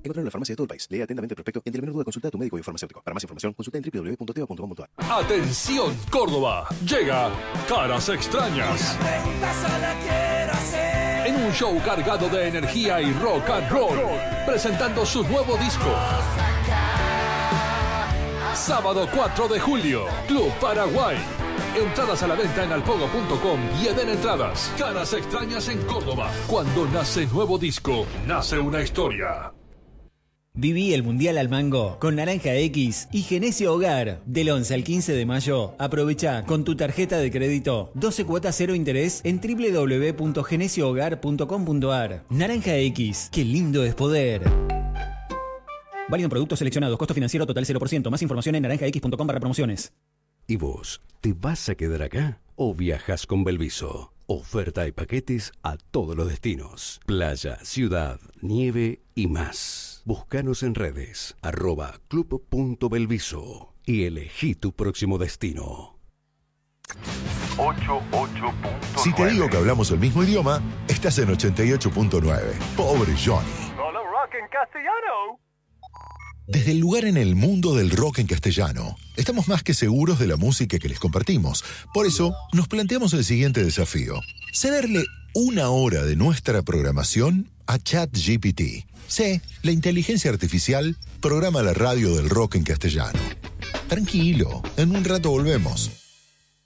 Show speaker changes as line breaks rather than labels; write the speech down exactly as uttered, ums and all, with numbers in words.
Encontrarlo en la farmacia de todo el país. Lee atentamente el prospecto y ante la menor duda consulta a tu médico y farmacéutico. Para más información, consulta en doble u doble u doble u punto teva punto com punto a r.
Atención Córdoba, llega Caras Extrañas. En un show cargado de energía y rock and roll, presentando su nuevo disco. Sábado cuatro de julio, Club Paraguay. Entradas a la venta en alpogo punto com y Eden Entradas. Caras Extrañas en Córdoba. Cuando nace nuevo disco, nace una historia.
Viví el Mundial al Mango con Naranja X y Genesio Hogar. Del once al quince de mayo, aprovecha con tu tarjeta de crédito doce cuotas cero interés en doble u doble u doble u punto genesio hogar punto com punto a r. Naranja X, qué lindo es poder. Válido en productos seleccionados. Costo financiero total cero por ciento. Más información en naranja x punto com barra promociones.
¿Y vos, te vas a quedar acá o viajas con Belviso? Oferta y paquetes a todos los destinos. Playa, ciudad, nieve y más. Búscanos en redes, arroba club.belviso y elegí tu próximo destino.
ochenta y ocho punto nueve.
Si te digo que hablamos el mismo idioma, estás en ochenta y ocho punto nueve. Pobre Johnny.
Solo rock en castellano.
Desde el lugar en el mundo del rock en castellano, estamos más que seguros de la música que les compartimos. Por eso, nos planteamos el siguiente desafío. Cederle una hora de nuestra programación a ChatGPT. Sí, la inteligencia artificial programa la radio del rock en castellano. Tranquilo, en un rato volvemos.